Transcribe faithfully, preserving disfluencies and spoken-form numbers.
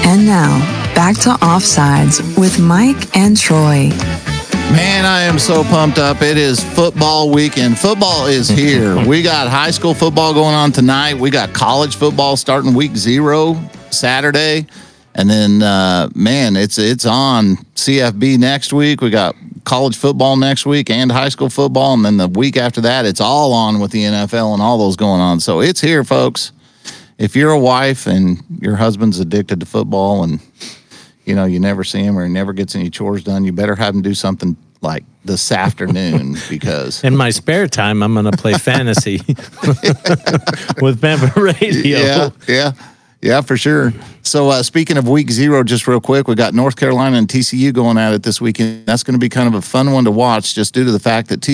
And now, back to Offsides with Mike and Troy. Man, I am so pumped up. It is football weekend. Football is here. We got high school football going on tonight. We got college football starting week zero Saturday. And then, uh, man, it's it's on C F B next week. We got college football next week and high school football. And then the week after that, it's all on with the N F L and all those going on. So it's here, folks. If you're a wife and your husband's addicted to football and, you know, you never see him or he never gets any chores done, you better have him do something like this afternoon because... In my spare time, I'm going to play fantasy with Bama Radio. Yeah, yeah. Yeah, for sure. So uh, speaking of week zero, just real quick, we got North Carolina and T C U going at it this weekend. That's going to be kind of a fun one to watch just due to the fact that T